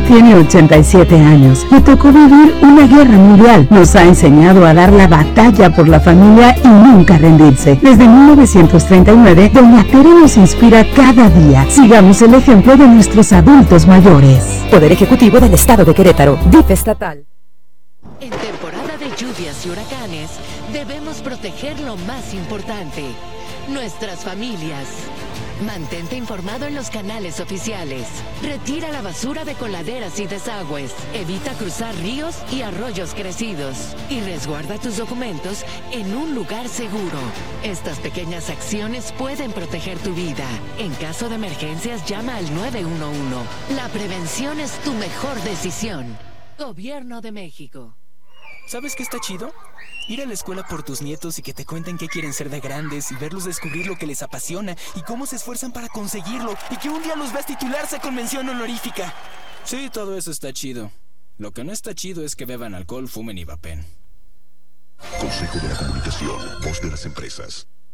tiene 87 años. Le tocó vivir una guerra mundial. Nos ha enseñado a dar la batalla por la familia y nunca rendirse. Desde 1939, Doña Tere nos inspira cada día. Sigamos el ejemplo de nuestros adultos mayores. Poder Ejecutivo del Estado de Querétaro. DIF estatal. En temporada de lluvias y huracanes, debemos proteger lo más importante, nuestras familias. Mantente informado en los canales oficiales. Retira la basura de coladeras y desagües. Evita cruzar ríos y arroyos crecidos. Y resguarda tus documentos en un lugar seguro. Estas pequeñas acciones pueden proteger tu vida. En caso de emergencias, llama al 911. La prevención es tu mejor decisión. Gobierno de México. ¿Sabes qué está chido? Ir a la escuela por tus nietos y que te cuenten qué quieren ser de grandes y verlos descubrir lo que les apasiona y cómo se esfuerzan para conseguirlo y que un día los veas titularse con mención honorífica. Sí, todo eso está chido. Lo que no está chido es que beban alcohol, fumen y vapen. Consejo de la Comunicación, voz de las empresas.